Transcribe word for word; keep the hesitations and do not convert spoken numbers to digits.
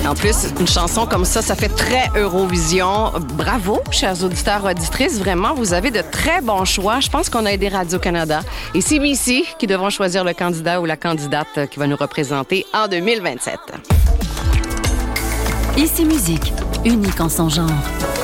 En plus, une chanson comme ça, ça fait très Eurovision. Bravo, chers auditeurs, auditrices. Vraiment, vous avez de très bons choix. Je pense qu'on a aidé Radio-Canada et C B C qui devront choisir le candidat ou la candidate qui va nous représenter en deux mille vingt-sept. Ici Musique, unique en son genre.